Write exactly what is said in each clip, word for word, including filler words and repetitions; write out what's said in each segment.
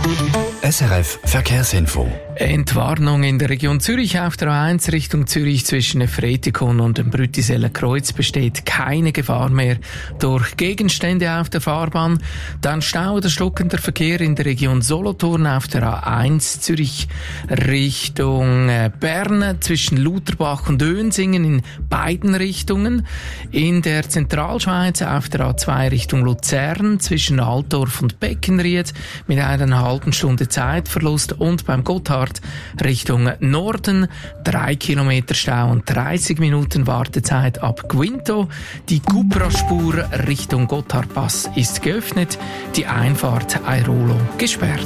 S R F Verkehrsinfo. Entwarnung in der Region Zürich auf der A eins Richtung Zürich zwischen Efretikon und dem Brüttiseller Kreuz besteht keine Gefahr mehr durch Gegenstände auf der Fahrbahn. Dann Stau oder stockender Verkehr in der Region Solothurn auf der A eins Zürich Richtung Bern zwischen Lutherbach und Önsingen in beiden Richtungen. In der Zentralschweiz auf der A zwei Richtung Luzern zwischen Altdorf und Beckenried mit einer halben Stunde Zeitverlust und beim Gotthard Richtung Norden drei Kilometer Stau und dreißig Minuten Wartezeit ab Guinto. Die Cupra-Spur Richtung Gotthardpass ist geöffnet, die Einfahrt Airolo gesperrt.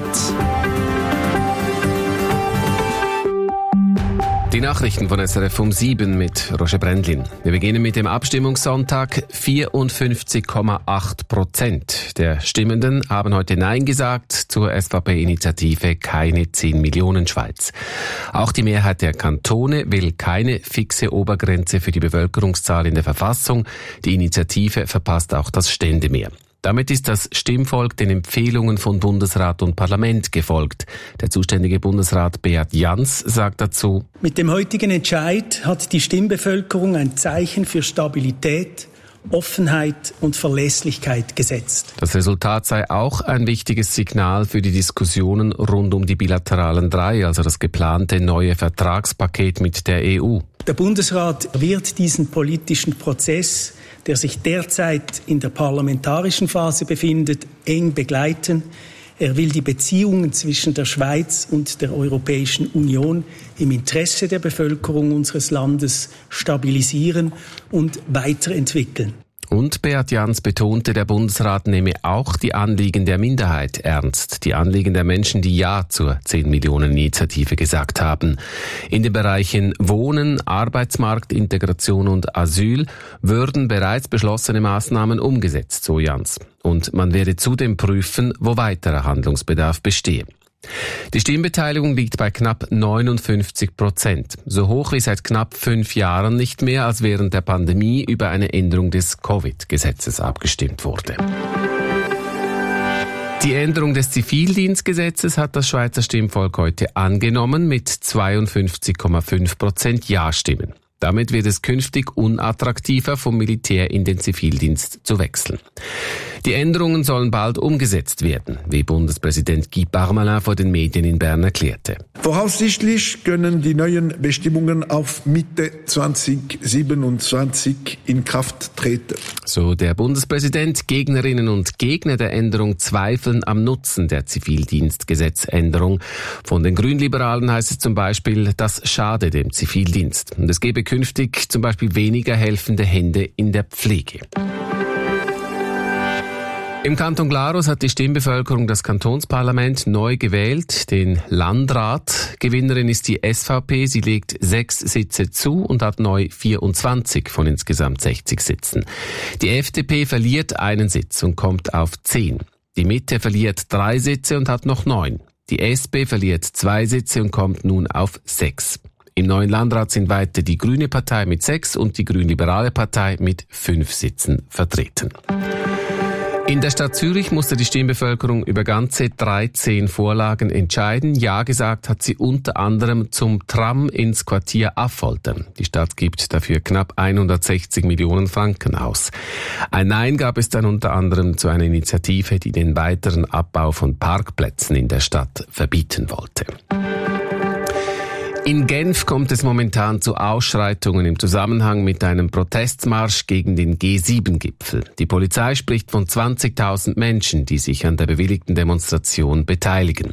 Die Nachrichten von S R F um sieben mit Roger Brändlin. Wir beginnen mit dem Abstimmungssonntag. vierundfünfzig Komma acht Prozent der Stimmenden haben heute Nein gesagt zur S V P-Initiative Keine zehn Millionen Schweiz. Auch die Mehrheit der Kantone will keine fixe Obergrenze für die Bevölkerungszahl in der Verfassung. Die Initiative verpasst auch das Ständemehr. Damit ist das Stimmvolk den Empfehlungen von Bundesrat und Parlament gefolgt. Der zuständige Bundesrat Beat Jans sagt dazu: Mit dem heutigen Entscheid hat die Stimmbevölkerung ein Zeichen für Stabilität, Offenheit und Verlässlichkeit gesetzt. Das Resultat sei auch ein wichtiges Signal für die Diskussionen rund um die bilateralen drei, also das geplante neue Vertragspaket mit der E U. Der Bundesrat wird diesen politischen Prozess, der sich derzeit in der parlamentarischen Phase befindet, eng begleiten. Er will die Beziehungen zwischen der Schweiz und der Europäischen Union im Interesse der Bevölkerung unseres Landes stabilisieren und weiterentwickeln. Und Beat Jans betonte, der Bundesrat nehme auch die Anliegen der Minderheit ernst. Die Anliegen der Menschen, die Ja zur zehn Millionen Initiative gesagt haben. In den Bereichen Wohnen, Arbeitsmarkt, Integration und Asyl würden bereits beschlossene Maßnahmen umgesetzt, so Jans. Und man werde zudem prüfen, wo weiterer Handlungsbedarf bestehe. Die Stimmbeteiligung liegt bei knapp neunundfünfzig Prozent, so hoch wie seit knapp fünf Jahren nicht mehr, als während der Pandemie über eine Änderung des Covid-Gesetzes abgestimmt wurde. Die Änderung des Zivildienstgesetzes hat das Schweizer Stimmvolk heute angenommen mit zweiundfünfzig Komma fünf Prozent Ja-Stimmen. Damit wird es künftig unattraktiver, vom Militär in den Zivildienst zu wechseln. Die Änderungen sollen bald umgesetzt werden, wie Bundespräsident Guy Parmelin vor den Medien in Bern erklärte. Voraussichtlich können die neuen Bestimmungen auf Mitte zweitausendsiebenundzwanzig in Kraft treten. So der Bundespräsident. Gegnerinnen und Gegner der Änderung zweifeln am Nutzen der Zivildienstgesetzänderung. Von den Grünliberalen heißt es zum Beispiel, das schade dem Zivildienst. Und es gebe künftig zum Beispiel weniger helfende Hände in der Pflege. Im Kanton Glarus hat die Stimmbevölkerung das Kantonsparlament neu gewählt, den Landrat. Gewinnerin ist die S V P. Sie legt sechs Sitze zu und hat neu vierundzwanzig von insgesamt sechzig Sitzen. Die F D P verliert einen Sitz und kommt auf zehn. Die Mitte verliert drei Sitze und hat noch neun. Die S P verliert zwei Sitze und kommt nun auf sechs. Im neuen Landrat sind weiter die Grüne Partei mit sechs und die Grünliberale Partei mit fünf Sitzen vertreten. In der Stadt Zürich musste die Stimmbevölkerung über ganze dreizehn Vorlagen entscheiden. Ja gesagt hat sie unter anderem zum Tram ins Quartier Affoltern. Die Stadt gibt dafür knapp hundertsechzig Millionen Franken aus. Ein Nein gab es dann unter anderem zu einer Initiative, die den weiteren Abbau von Parkplätzen in der Stadt verbieten wollte. In Genf kommt es momentan zu Ausschreitungen im Zusammenhang mit einem Protestmarsch gegen den G sieben Gipfel. Die Polizei spricht von zwanzigtausend Menschen, die sich an der bewilligten Demonstration beteiligen.